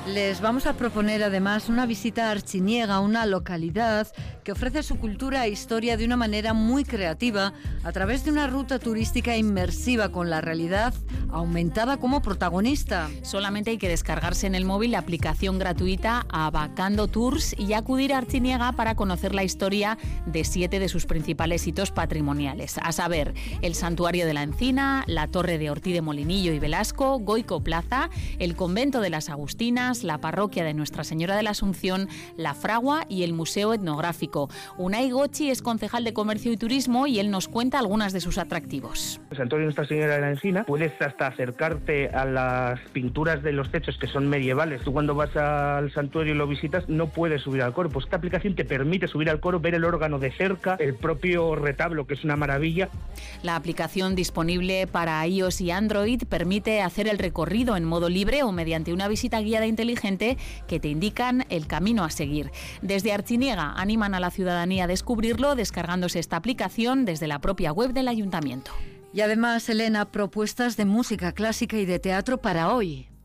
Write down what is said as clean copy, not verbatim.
Les vamos a proponer además una visita a Artziniega, una localidad que ofrece su cultura e historia de una manera muy creativa a través de una ruta turística inmersiva con la realidad aumentada como protagonista. Solamente hay que descargarse en el móvil la aplicación gratuita Abacando Tours y acudir a Artziniega para conocer la historia de 7 de sus principales hitos patrimoniales, a saber, el Santuario de la Encina, la Torre de Ortí de Molinillo y Velasco, Goico Plaza, el Convento de las Agustinas, la Parroquia de Nuestra Señora de la Asunción, la Fragua y el Museo Etnográfico. Unai Gochi es concejal de Comercio y Turismo y él nos cuenta algunas de sus atractivos. El Santuario de Nuestra Señora de la Encina, puedes hasta acercarte a las pinturas de los techos que son medievales. Tú cuando vas al santuario y lo visitas no puedes subir al coro. Pues esta aplicación te permite subir al coro, ver el órgano de cerca, el propio retablo, que es una maravilla. La aplicación disponible para iOS y Android permite hacer el recorrido en modo libre o mediante una visita guiada inteligente que te indican el camino a seguir. Desde Artziniega animan a la ciudadanía a descubrirlo descargándose esta aplicación desde la propia web del ayuntamiento. Y además, Elena, propuestas de música clásica y de teatro para hoy.